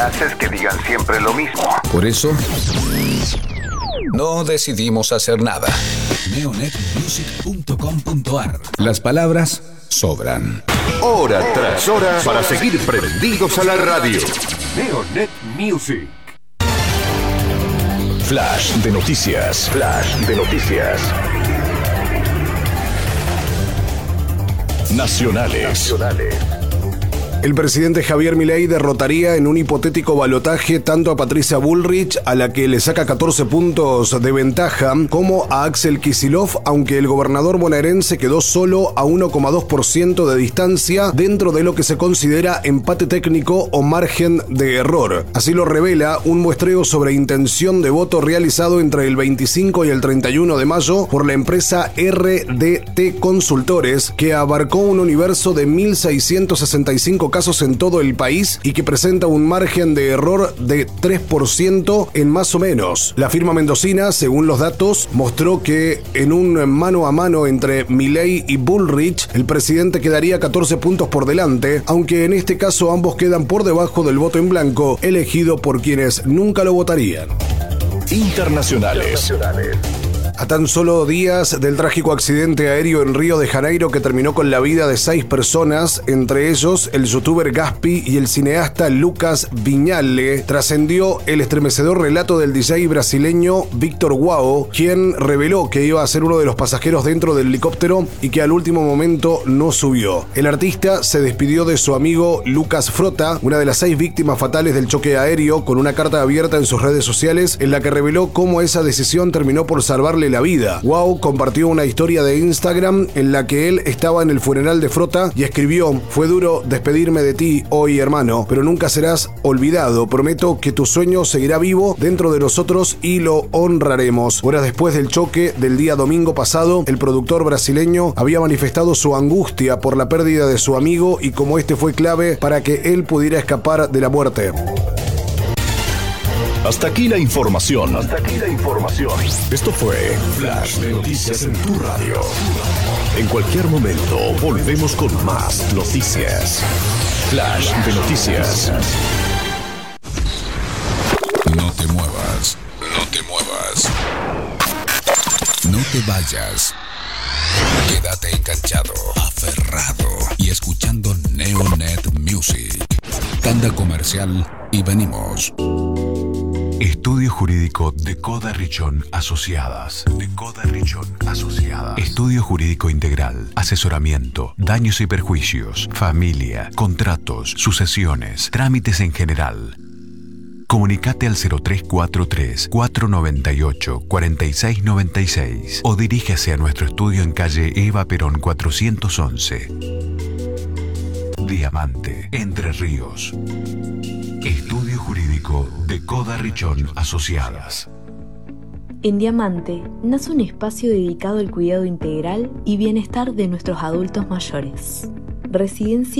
haces que digan siempre lo mismo. Por eso, no decidimos hacer nada. neonetmusic.com.ar. Las palabras sobran. Hora tras hora para seguir prendidos a la radio. Neonet Music. Flash de noticias. Flash de noticias. Nacionales. El presidente Javier Milei derrotaría en un hipotético balotaje tanto a Patricia Bullrich, a la que le saca 14 puntos de ventaja, como a Axel Kicillof, aunque el gobernador bonaerense quedó solo a 1,2% de distancia dentro de lo que se considera empate técnico o margen de error. Así lo revela un muestreo sobre intención de voto realizado entre el 25 y el 31 de mayo por la empresa RDT Consultores, que abarcó un universo de 1.665 casos en todo el país y que presenta un margen de error de 3% en más o menos. La firma mendocina, según los datos, mostró que en un mano a mano entre Milei y Bullrich, el presidente quedaría 14 puntos por delante, aunque en este caso ambos quedan por debajo del voto en blanco, elegido por quienes nunca lo votarían. Internacionales. A tan solo días del trágico accidente aéreo en Río de Janeiro que terminó con la vida de 6 personas, entre ellos el youtuber Gaspi y el cineasta Lucas Viñale, trascendió el estremecedor relato del DJ brasileño Victor Huao, quien reveló que iba a ser uno de los pasajeros dentro del helicóptero y que al último momento no subió. El artista se despidió de su amigo Lucas Frota, una de las 6 víctimas fatales del choque aéreo, con una carta abierta en sus redes sociales en la que reveló cómo esa decisión terminó por salvarle la vida. Wow compartió una historia de Instagram en la que él estaba en el funeral de Frota y escribió: "Fue duro despedirme de ti hoy, hermano, pero nunca serás olvidado. Prometo que tu sueño seguirá vivo dentro de nosotros y lo honraremos". Horas después del choque del día domingo pasado, el productor brasileño había manifestado su angustia por la pérdida de su amigo y cómo este fue clave para que él pudiera escapar de la muerte. Hasta aquí la información. Esto fue Flash de Noticias en tu radio. En cualquier momento volvemos con más noticias. Flash de Noticias. No te muevas. No te muevas. No te vayas. Quédate enganchado, aferrado y escuchando Neonet Music. Tanda comercial y venimos. Estudio Jurídico de Coda Richón Asociadas. Estudio Jurídico Integral. Asesoramiento, daños y perjuicios, familia, contratos, sucesiones, trámites en general. Comunicate al 0343-498-4696 o diríjase a nuestro estudio en calle Eva Perón 411. Diamante, Entre Ríos. Estudio Jurídico de Coda Richón Asociadas. En Diamante nace un espacio dedicado al cuidado integral y bienestar de nuestros adultos mayores. Residencia